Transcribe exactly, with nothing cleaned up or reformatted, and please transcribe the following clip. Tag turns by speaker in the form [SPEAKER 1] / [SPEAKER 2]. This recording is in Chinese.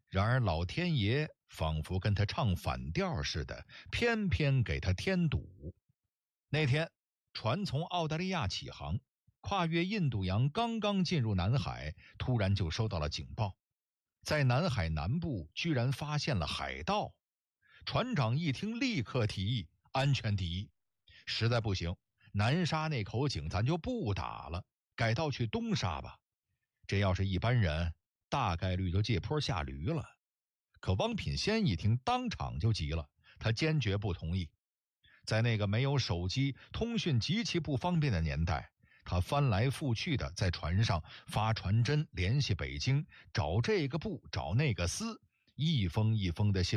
[SPEAKER 1] 然而老天爷仿佛跟他唱反调似的，偏偏给他添堵。那天船从澳大利亚起航，跨越印度洋刚刚进入南海，突然就收到了警报，在南海南部居然发现了海盗。船长一听立刻提议安全第一，实在不行南沙那口井咱就不打了，改道去东沙吧。这要是一般人大概率就借坡下驴了。可汪品仙一听当场就急了，他坚决不同意。在那个没有手机、通讯极其不方便的年代，他翻来覆去的在船上发传真联系北京，找这个部找那个司，一封一封的信